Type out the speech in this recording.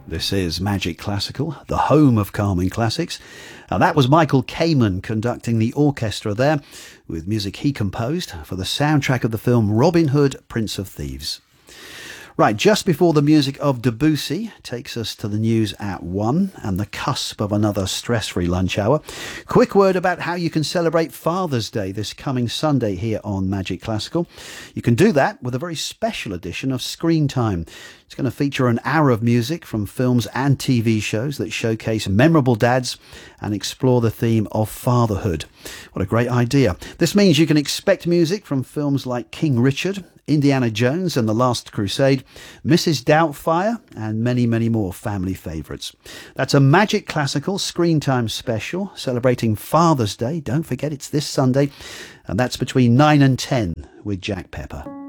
This is Magic Classical, the home of Carmen classics. And that was Michael Kamen conducting the orchestra there with music he composed for the soundtrack of the film Robin Hood, Prince of Thieves. Right, just before the music of Debussy takes us to the news at 1 and the cusp of another stress-free lunch hour. Quick word about how you can celebrate Father's Day this coming Sunday here on Magic Classical. You can do that with a very special edition of Screen Time. It's going to feature an hour of music from films and TV shows that showcase memorable dads and explore the theme of fatherhood. What a great idea. This means you can expect music from films like King Richard, Indiana Jones and the Last Crusade, Mrs. Doubtfire, and many, many more family favourites. That's a Magic Classical Screen Time special celebrating Father's Day. Don't forget it's this Sunday, and that's between 9 and 10 with Jack Pepper.